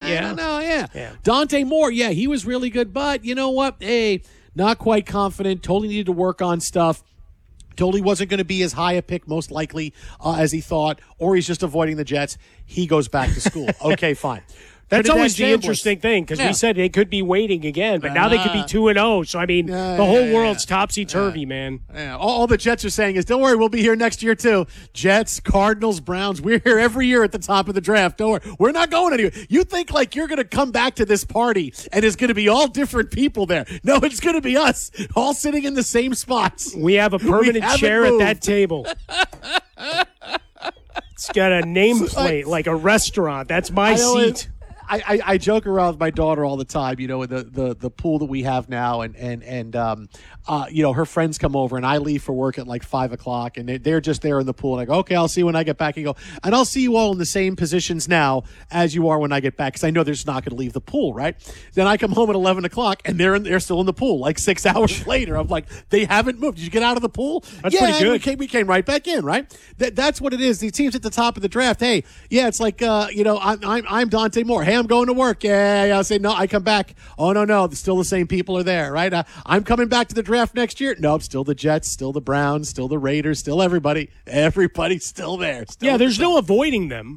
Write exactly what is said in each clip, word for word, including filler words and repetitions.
I yeah. don't know, yeah. yeah. Dante Moore, yeah, he was really good, but you know what? Hey, not quite confident. Totally needed to work on stuff. Totally wasn't going to be as high a pick, most likely, uh, as he thought, or he's just avoiding the Jets. He goes back to school. Okay, fine. That's Trinidad always the Chambliss. interesting thing, because Yeah. we said they could be waiting again, but now they could be two and oh. So, I mean, Yeah, the whole yeah, world's yeah. topsy-turvy, man. Yeah, all, all the Jets are saying is, don't worry, we'll be here next year, too. Jets, Cardinals, Browns, we're here every year at the top of the draft. Don't worry. We're not going anywhere. You think like you're going to come back to this party and it's going to be all different people there. No, it's going to be us, all sitting in the same spots. We have a permanent haven't chair moved. at that table. It's got a nameplate, like a restaurant. That's my I always- seat. I, I, I joke around with my daughter all the time, you know, in the, the, the pool that we have now, and and and um, uh, you know, her friends come over, and I leave for work at like five o'clock, and they're, they're just there in the pool, and I go, okay, I'll see you when I get back. And go, and I'll see you all in the same positions now as you are when I get back, because I know they're just not going to leave the pool, right? Then I come home at eleven o'clock, and they're in, they're still in the pool, like six hours later. I'm like, they haven't moved. Did you get out of the pool? That's yeah, pretty good. We came, we came right back in, right? That, that's what it is. These teams at the top of the draft. Hey, yeah, it's like, uh, you know, I'm, I'm I'm Dante Moore. Hey, I'm going to work. Yeah. Yeah, I'll say, no, I come back. Oh, no, no, still the same people are there, right? Uh, I'm coming back to the draft next year. Nope, still the Jets, still the Browns, still the Raiders, still everybody. Everybody's still there. Still Yeah, there's no avoiding them.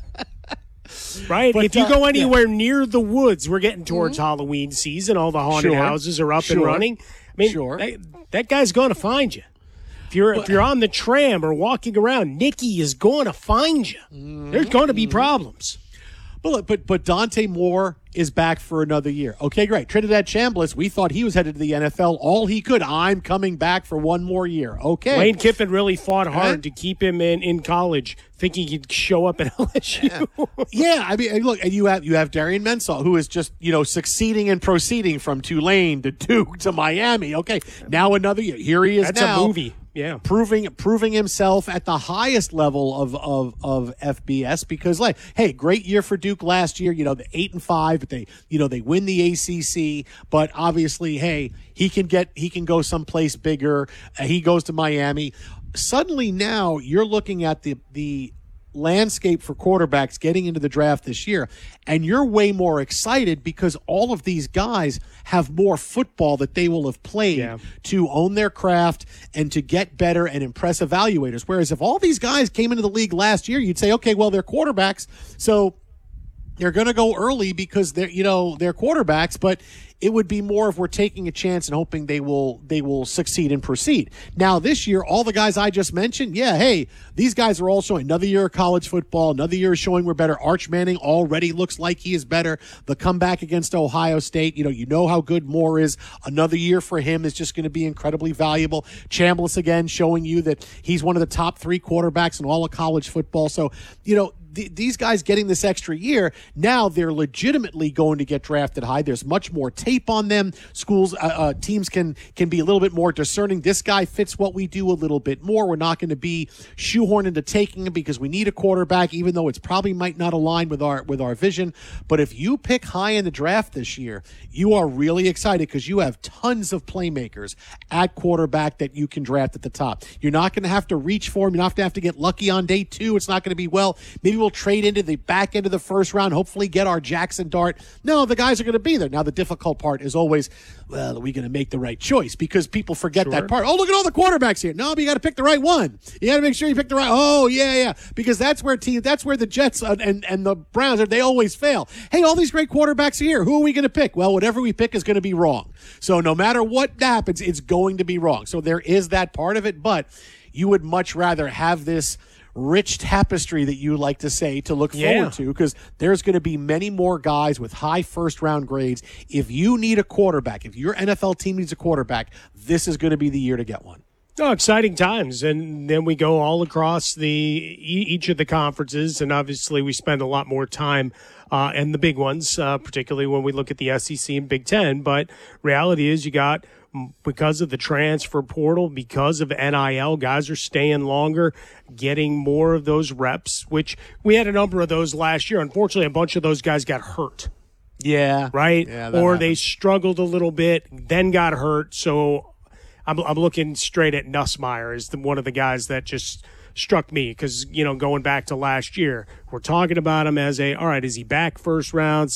Right? But, if you uh, go anywhere near the woods, we're getting towards Mm-hmm. Halloween season. All the haunted Sure. houses are up and Sure. running. I mean, Sure. that, that guy's going to find you. If you're if you're on the tram or walking around, Nicky is going to find you. Mm-hmm. There's going to be problems. But, look, but but Dante Moore is back for another year. Okay, great. Trinidad Chambliss, we thought he was headed to the N F L. All he could. I'm coming back for one more year. Okay. Lane Kiffin really fought hard Huh? to keep him in, in college, thinking he'd show up at L S U. Yeah, I mean, and look, and you have you have Darian Mensah, who is just you know succeeding and proceeding from Tulane to Duke to Miami. Okay, now another year. Here he is That's now. a movie. Yeah. Proving proving himself at the highest level of, of, of F B S, because like, hey, great year for Duke last year, you know, the eight and five, but they you know they win the A C C, but obviously, hey, he can get he can go someplace bigger. Uh, he goes to Miami. Suddenly now you're looking at the the landscape for quarterbacks getting into the draft this year, and you're way more excited because all of these guys have more football that they will have played Yeah. to own their craft and to get better and impress evaluators. Whereas if all these guys came into the league last year, you'd say, okay, well, they're quarterbacks, so they're going to go early because they're, you know, they're quarterbacks, but it would be more if we're taking a chance and hoping they will they will succeed and proceed. Now, this year, all the guys I just mentioned, yeah, hey, these guys are all showing another year of college football, another year is showing we're better. Arch Manning already looks like he is better. The comeback against Ohio State, you know, you know how good Moore is. Another year for him is just going to be incredibly valuable. Chambliss, again, showing you that he's one of the top three quarterbacks in all of college football. So, you know, th- these guys getting this extra year, now they're legitimately going to get drafted high. There's much more tape on them. Schools, uh, uh, teams can can be a little bit more discerning. This guy fits what we do a little bit more. We're not going to be shoehorned into taking him because we need a quarterback, even though it's probably might not align with our with our vision. But if you pick high in the draft this year, you are really excited because you have tons of playmakers at quarterback that you can draft at the top. You're not going to have to reach for him. You're not going to have to get lucky on day two. It's not going to be, well, maybe we'll trade into the back end of the first round, hopefully get our Jackson Dart. No, the guys are going to be there. Now, the difficult part is always, well, are we going to make the right choice? Because people forget Sure. that part. Oh, look at all the quarterbacks here. No, but you got to pick the right one. You got to make sure you pick the right. Oh, yeah, yeah. Because that's where teams, that's where the Jets and, and, and the Browns are. They always fail. Hey, all these great quarterbacks are here. Who are we going to pick? Well, whatever we pick is going to be wrong. So no matter what happens, it's going to be wrong. So there is that part of it, but you would much rather have this rich tapestry that you like to say to look Yeah. forward to, because there's going to be many more guys with high first round grades. If you need a quarterback, if your N F L team needs a quarterback, this is going to be the year to get one. No, exciting times. And then we go all across the e- each of the conferences, and obviously we spend a lot more time uh, in the big ones, uh, particularly when we look at the S E C and Big Ten. But reality is you got, because of the transfer portal, because of N I L, guys are staying longer, getting more of those reps, which we had a number of those last year. Unfortunately, a bunch of those guys got hurt. Yeah. Right? Yeah, that or happened. they struggled a little bit, then got hurt. So I'm, I'm looking straight at Nussmeier as the, one of the guys that just struck me because, you know, going back to last year, we're talking about him as a, all right, is he back first round,